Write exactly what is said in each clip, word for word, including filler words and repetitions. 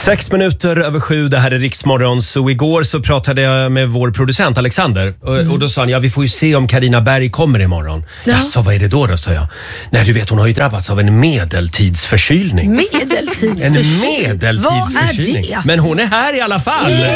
Sex minuter över sju, det här är Riksmorgon. Så igår så pratade jag med vår producent Alexander och, mm. och då sa han, ja vi får ju se om Carina Berg kommer imorgon. Ja. Jag sa, vad är det då då, sa jag. Nej, du vet, hon har ju drabbats av en medeltidsförkylning. Medeltidsförkylning? En medeltidsförkylning. Vad är det? Men hon är här i alla fall. Yeah.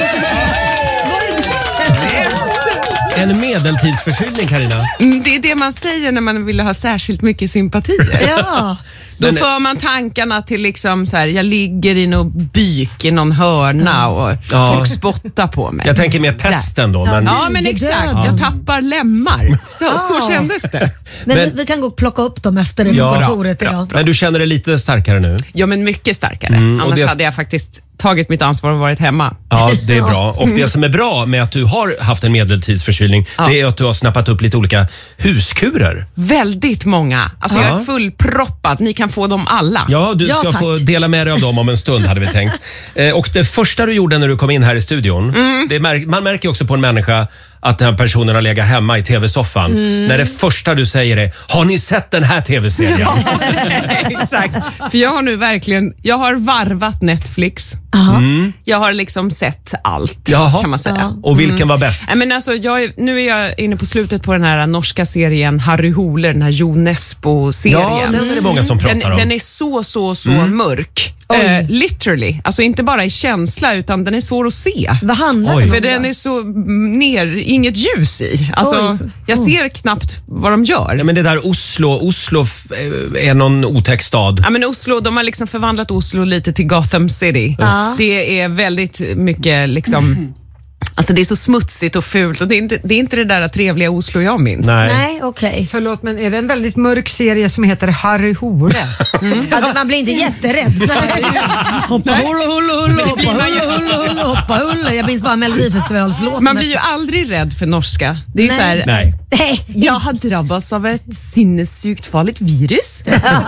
En medeltidsförkylning, Carina. Det är det man säger när man vill ha särskilt mycket sympati. Ja. Då Den... för man tankarna till liksom så här, jag ligger i någon byk i någon hörna och ja. folk spottar på mig. Jag tänker mer pesten då. Men... Ja, men exakt. Ja. Jag tappar lemmar. Så, ja. så kändes det. Men, men vi kan gå och plocka upp dem efter det på ja, kontoret bra, idag. Bra. Men du känner dig lite starkare nu? Ja, men mycket starkare. Mm, Annars det... hade jag faktiskt tagit mitt ansvar och varit hemma. Ja, det är bra. Och det som är bra med att du har haft en medeltidsförkylning, ja. det är att du har snappat upp lite olika huskurer. Väldigt många. Alltså ja. jag är fullproppad. Ni kan få dem alla. Ja, du ska ja, få dela med dig av dem om en stund, hade vi tänkt. Eh, och det första du gjorde när du kom in här i studion, mm. det mär- man märker också på en människa att den här personen har legat hemma i tv-soffan. Mm. När det första du säger är, har ni sett den här tv-serien? Ja, exakt. För jag har nu verkligen, jag har varvat Netflix. Mm. Jag har liksom sett allt, Jaha. kan man säga. Ja. Och vilken mm. var bäst? Men alltså, jag är, nu är jag inne på slutet på den här norska serien Harry Hole, den här Jo Nesbo-serien. Ja, den är det många som pratar den, om. Den är så, så, så mm. mörk. Uh, literally. Alltså inte bara i känsla, utan den är svår att se. Vad handlar det om? För då? den är så ner, inget ljus i. Alltså, Oj. jag ser knappt vad de gör. Ja, men det där Oslo, Oslo är någon otäck stad. Ja, men Oslo, de har liksom förvandlat Oslo lite till Gotham City. Mm. Det är väldigt mycket liksom... Alltså det är så smutsigt och fult och det är inte det, är inte det där trevliga Oslo jag minns. Nej, Nej okej. Okay. Förlåt, men är det en väldigt mörk serie som heter Harry Hole? Mm. Alltså man blir inte jätterädd. Hoppa hulla hulla hulla, hoppa hulla hulla hulla, hoppa hulla. Jag minns bara Melodifestivalslåten. Man blir ju aldrig rädd för norska. Det är ju så här, Nej. Jag har drabbats av ett sinnessjukt farligt virus.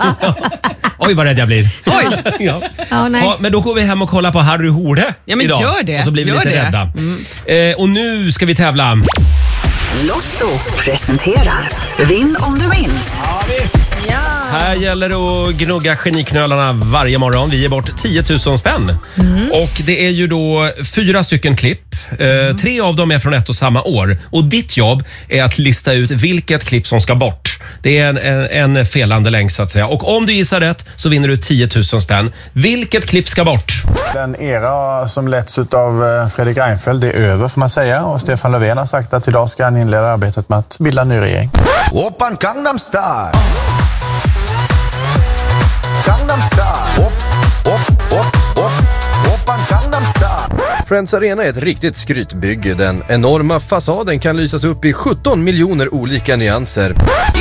Oj, vad rädd jag blir. Oj. ja. Ja, nej. Ja, men då går vi hem och kollar på Harry Hole ja, men idag. Gör det. Och så blir vi gör lite det. rädda. Mm. Eh, och nu ska vi tävla. Lotto presenterar Vinn om du minns. Ja, visst. Ja. Här gäller det att gnugga geniknölarna varje morgon. Vi ger bort tio tusen spänn. Mm. Och det är ju då fyra stycken klipp. Eh, tre av dem är från ett och samma år. Och ditt jobb är att lista ut vilket klipp som ska bort. Det är en, en, en felande länk så att säga. Och om du gissar rätt så vinner du tio tusen spänn. Vilket klipp ska bort? Den era som letts av Fredrik Reinfeldt är över, får man säga. Och Stefan Löfven har sagt att idag ska han inleda arbetet med att bilda en ny regering. Oppan Gangnam Style. Gangnam Style. Op, op, op, op. Oppan Gangnam Style. Friends Arena är ett riktigt skrytbygge. Den enorma fasaden kan lysas upp i sjutton miljoner olika nyanser.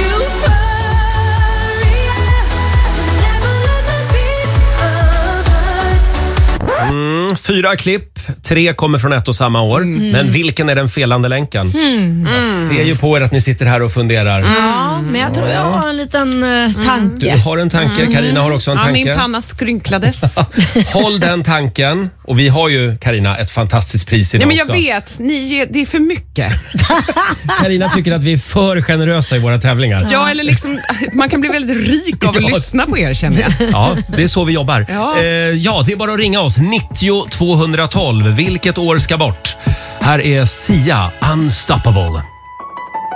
Mm, fyra klipp, tre kommer från ett och samma år. Mm. Men vilken är den felande länken? Mm. Jag ser ju på er att ni sitter här och funderar. Mm. Ja, men jag tror jag har en liten uh, tanke. Du har en tanke, Carina mm. har också en tanke. Ja, min panna skrynklades. Håll den tanken. Och vi har ju, Carina, ett fantastiskt pris idag. Ja, men jag också. vet, ni ger, det är för mycket. Carina tycker att vi är för generösa i våra tävlingar. Ja, eller liksom, man kan bli väldigt rik av att ja. lyssna på er, känner jag. Ja, det är så vi jobbar. Ja, eh, ja det är bara att ringa oss. nittio tvåhundratolv. Vilket år ska bort? Här är Sia, Unstoppable.